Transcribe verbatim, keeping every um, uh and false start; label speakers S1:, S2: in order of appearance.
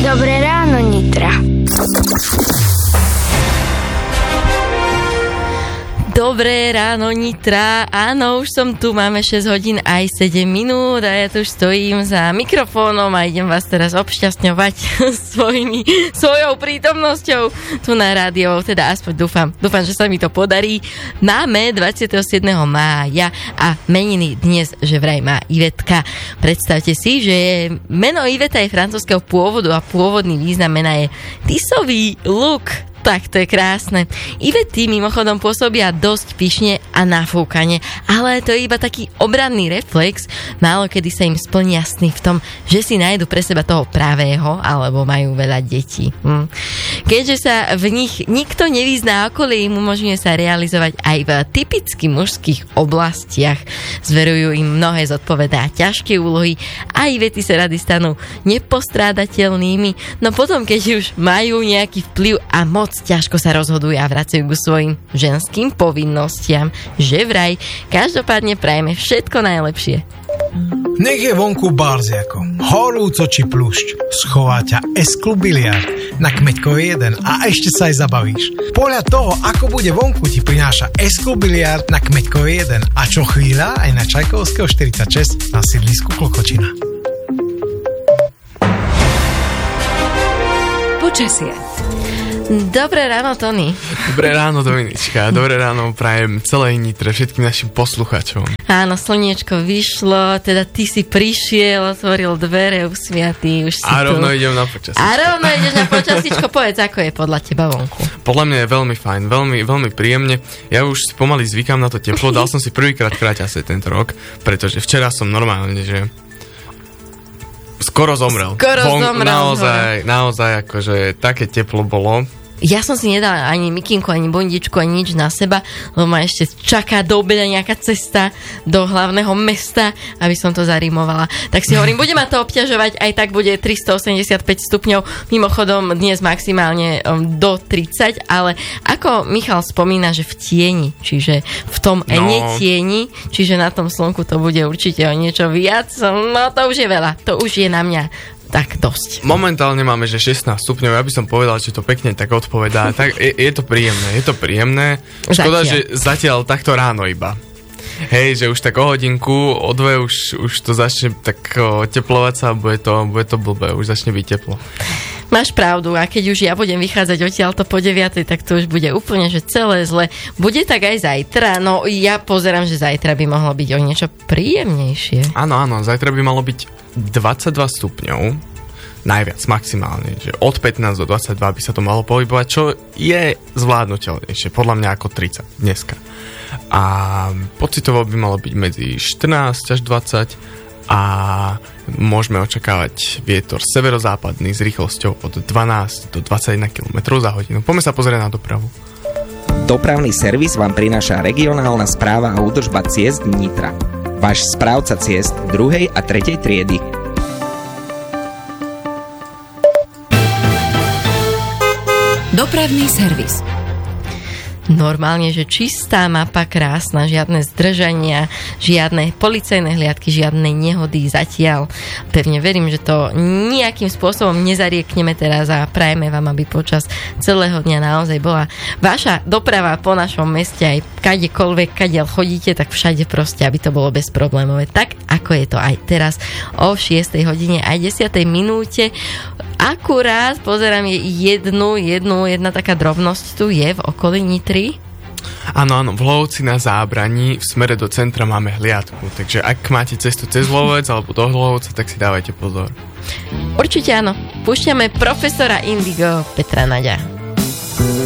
S1: Dobré ráno, Nitra.
S2: Dobré ráno, Nitra. Áno, už som tu, máme šesť hodín aj sedem minút a ja tu už stojím za mikrofónom a idem vás teraz obšťastňovať svojimi, svojou prítomnosťou tu na rádiu, teda aspoň dúfam, dúfam, že sa mi to podarí. Máme dvadsiateho siedmeho mája a meniny dnes, že vraj má Ivetka. Predstavte si, že meno Iveta je francúzskeho pôvodu a pôvodný význam mena je tisový luk. Tak, to je krásne. Ivety mimochodom pôsobia dosť pyšne a nafúkane, ale to je iba taký obranný reflex. Málo kedy sa im splnia sny v tom, že si nájdu pre seba toho pravého, alebo majú veľa detí. Hm. Keďže sa v nich nikto nevyzná okolie, im umožňuje sa realizovať aj v typicky mužských oblastiach. Zverujú im mnohé zodpovedné a ťažké úlohy a Ivety sa rady stanú nepostrádateľnými, no potom, keď už majú nejaký vplyv a moc, ťažko sa rozhodujú a vracajú k svojim ženským povinnostiam. Že vraj, každopádne prajeme všetko najlepšie.
S3: Nech je vonku barziako, horúco či plušť, schová ťa S-klub biliard na Kmeďkovej jeden a ešte sa aj zabavíš. Podľa toho, ako bude vonku, ti prináša S-klub biliard na Kmeďkovej jeden a čo chvíľa aj na Čajkovského štyridsaťšesť na sídlisku Klokočina.
S4: Počasie.
S2: Dobré ráno, Tony.
S5: Dobré ráno, Dominička. Dobré ráno prajem celej Nitre, všetkým našim posluchačom.
S2: Áno, slniečko vyšlo, teda ty si prišiel, otvoril dvere, usmiatý, už si
S5: A rovno
S2: tu.
S5: idem na počasičko.
S2: A rovno ideš na počasičko, povedz, ako je podľa teba vonku.
S5: Podľa mňa je veľmi fajn, veľmi, veľmi príjemne. Ja už pomaly zvykám na to teplo, dal som si prvýkrát kráťase tento rok, pretože včera som normálne, že skoro zomrel.
S2: Skoro
S5: Von,
S2: zomrel.
S5: Naozaj, naozaj, akože také teplo bolo.
S2: Ja som si nedala ani mikinku, ani bundičku, ani nič na seba, lebo ma ešte čaká do obeda nejaká cesta do hlavného mesta, aby som to zarimovala. Tak si hovorím, bude ma to obťažovať, aj tak bude tristoosemdesiatpäť stupňov, mimochodom dnes maximálne um, do tridsať, ale ako Michal spomína, že v tieni, čiže v tom no. netieni, čiže na tom slnku to bude určite o niečo viac, no to už je veľa, to už je na mňa tak dosť.
S5: Momentálne máme, že šestnásť stupňov, ja by som povedal, že to pekne tak odpovedá. Tak je, je to príjemné, je to príjemné. Škoda,
S2: zatiaľ.
S5: že zatiaľ takto ráno iba. Hej, že už tak o hodinku, o dve už, už to začne tak o, teplovať sa a bude to, bude to blbé, už začne byť teplo.
S2: Máš pravdu a keď už ja budem vychádzať odtiaľto po deviatej, tak to už bude úplne, že celé zle. Bude tak aj zajtra, no ja pozerám, že zajtra by mohlo byť o niečo príjemnejšie.
S5: Áno, áno, zajtra by malo byť dvadsaťdva stupňov, najviac, maximálne, že od pätnásť do dvadsaťdva by sa to malo pohybovať, čo je zvládnuteľnejšie, podľa mňa ako tridsať dneska. A pocitovo by malo byť medzi štrnásť až dvadsať a môžeme očakávať vietor severozápadný s rýchlosťou od dvanásť do dvadsaťjeden kilometrov za hodinu. Poďme sa pozrieť na dopravu.
S6: Dopravný servis vám prináša regionálna správa a údržba ciest Nitra. Váš správca ciest druhej a tretej triedy.
S4: Dopravný servis.
S2: Normálne, že čistá mapa, krásna, žiadne zdržania, žiadne policajné hliadky, žiadne nehody zatiaľ. Pevne verím, že to nejakým spôsobom nezariekneme teraz a prajeme vám, aby počas celého dňa naozaj bola vaša doprava po našom meste aj kadekoľvek, kadiaľ chodíte, tak všade proste, aby to bolo bezproblémové. Tak, ako je to aj teraz o šiestej hodine aj desiatej minúte. Akurát, pozerám, je jednu, jednu, jedna taká drobnosť tu je v okolí Nitry.
S5: Áno, áno, v Hlovci na Zábraní v smere do centra máme hliadku, takže ak máte cestu cez Hlovec alebo do Hlovca, tak si dávajte pozor.
S2: Určite áno. Púšťame profesora Indigo Petra Naďa.